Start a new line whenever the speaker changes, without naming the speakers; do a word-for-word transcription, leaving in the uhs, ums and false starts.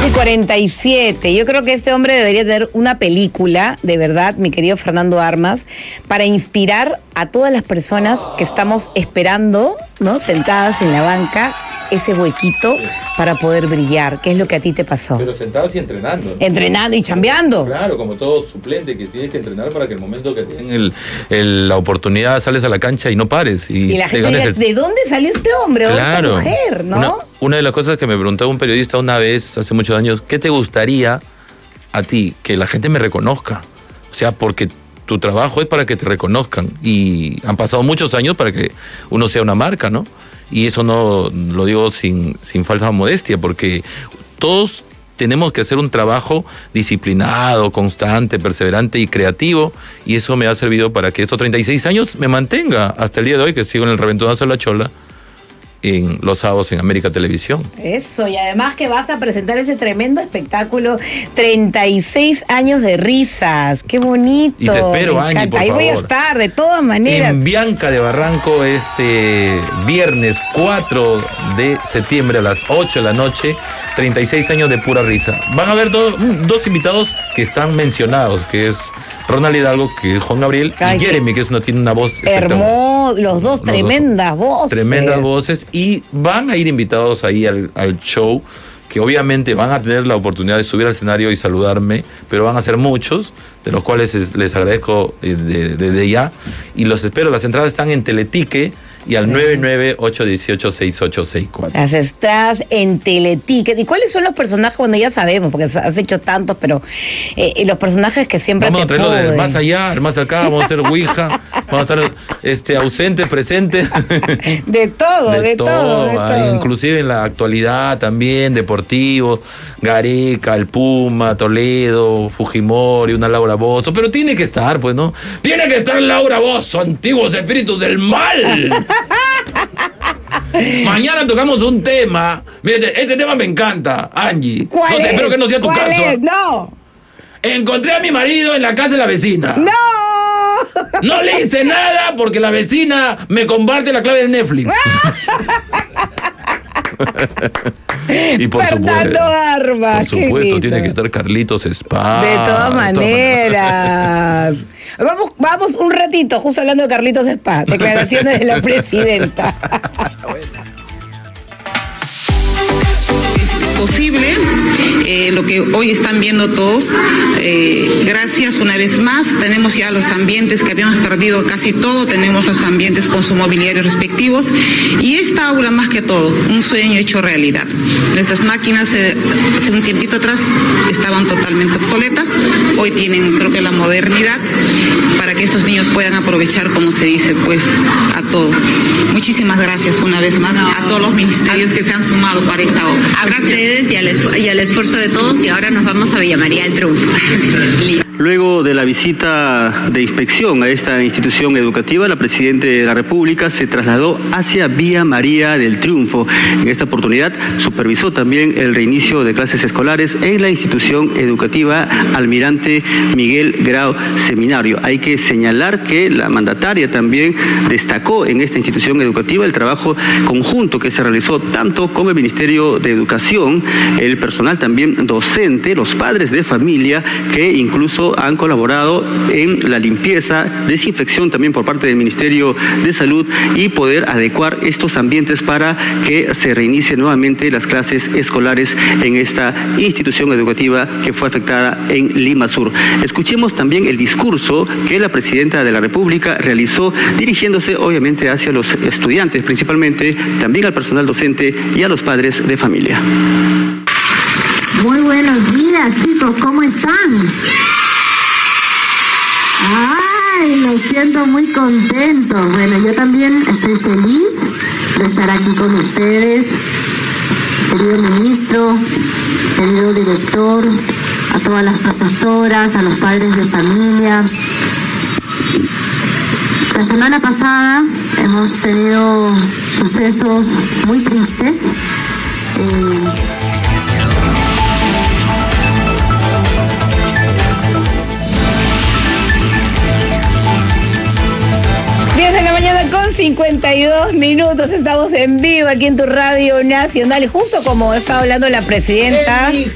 once y cuarenta y siete. Yo creo que este hombre debería tener una película, de verdad, mi querido Fernando Armas, para inspirar a todas las personas que estamos esperando, ¿no? Sentadas en la banca, ese huequito para poder brillar. ¿Qué es lo que a ti te pasó?
Pero sentados y entrenando, ¿no?
Entrenando y chambeando.
Claro, como todo suplente que tienes que entrenar para que el momento que te den el, el, la oportunidad sales a la cancha y no pares. Y,
y la gente diga, el... ¿de dónde salió este hombre o
claro,
esta mujer? ¿No?
Una, una de las cosas que me preguntó un periodista una vez, hace muchos años, ¿qué te gustaría a ti? Que la gente me reconozca. O sea, porque tu trabajo es para que te reconozcan. Y han pasado muchos años para que uno sea una marca, ¿no? Y eso no lo digo sin, sin falsa modestia, porque todos tenemos que hacer un trabajo disciplinado, constante, perseverante y creativo, y eso me ha servido para que estos treinta y seis años me mantenga hasta el día de hoy, que sigo en el Reventonazo de la Chola, en los sábados en América Televisión.
Eso, y además que vas a presentar ese tremendo espectáculo, treinta y seis años de risas, qué bonito.
Y te espero, Angie, por
ahí
favor.
voy a estar, de todas maneras.
En Bianca de Barranco, este viernes cuatro de septiembre a las ocho de la noche, treinta y seis años de pura risa. Van a haber do, dos invitados que están mencionados, que es Ronald Hidalgo, que es Juan Gabriel,
Ay,
y Jeremy, que es uno, tiene una voz
hermoso, los dos
los
tremendas
dos,
voces.
Tremendas voces, y van a ir invitados ahí al, al show, que obviamente van a tener la oportunidad de subir al escenario y saludarme, pero van a ser muchos, de los cuales es, les agradezco desde de, de ya, y los espero. Las entradas están en Teletique y al nueve nueve ocho uno ocho seis ocho seis cuatro.
Las estás en Teleticket. ¿Y cuáles son los personajes? Bueno, ya sabemos, porque has hecho tantos, pero eh, los personajes que siempre
vamos
te
a traerlo
poden.
del más allá, del más acá, vamos a hacer Ouija, vamos a estar este, ausentes, presentes.
De todo, de,
de todo,
todo, de todo.
Inclusive en la actualidad también, deportivo, Gareca, el Puma, Toledo, Fujimori, una Laura Bozzo, pero tiene que estar, pues, ¿no? Tiene que estar Laura Bozzo, antiguos espíritus del mal. Mañana tocamos un tema. Mírate, este tema me encanta, Angie.
¿Cuál
no sé,
es?
espero que no sea tu
¿Cuál
caso.
es? No.
Encontré a mi marido en la casa de la vecina.
No.
No le hice nada porque la vecina me comparte la clave del Netflix. Y por
Fernando
supuesto,
Armas,
por supuesto tiene que estar Carlitos Spa.
De todas maneras. Vamos, vamos un ratito, justo hablando de Carlitos Spa, declaraciones de la presidenta.
Posible, eh, lo que hoy están viendo todos, eh, gracias una vez más, tenemos ya los ambientes que habíamos perdido casi todo, tenemos los ambientes con su mobiliario respectivos, y esta aula más que todo, un sueño hecho realidad. Nuestras máquinas eh, hace un tiempito atrás estaban totalmente obsoletas, hoy tienen creo que la modernidad para que estos niños puedan aprovechar, como se dice, pues a todo. Muchísimas gracias una vez más no. a todos los ministerios que se han sumado para esta obra.
A ustedes y al, y al esfuerzo de todos, y ahora nos vamos a Villa María del Triunfo.
Luego de la visita de inspección a esta institución educativa, la Presidenta de la República se trasladó hacia Villa María del Triunfo. En esta oportunidad supervisó también el reinicio de clases escolares en la institución educativa Almirante Miguel Grau Seminario. Hay que señalar que la mandataria también destacó en esta institución educativa el trabajo conjunto que se realizó tanto con el Ministerio de Educación, el personal también docente, los padres de familia, que incluso han colaborado en la limpieza, desinfección también por parte del Ministerio de Salud, y poder adecuar estos ambientes para que se reinicien nuevamente las clases escolares en esta institución educativa que fue afectada en Lima Sur. Escuchemos también el discurso que la Presidenta de la República realizó, dirigiéndose obviamente hacia los estudiantes, principalmente también al personal docente y a los padres de familia.
Muy buenos días, chicos, ¿cómo están? Ay, me siento muy contento. Bueno, yo también estoy feliz de estar aquí con ustedes, querido ministro, querido director, a todas las profesoras, a los padres de familia. La semana pasada hemos tenido sucesos muy tristes. Eh,
cincuenta y dos minutos, estamos en vivo aquí en tu Radio Nacional, y justo como está hablando la presidenta.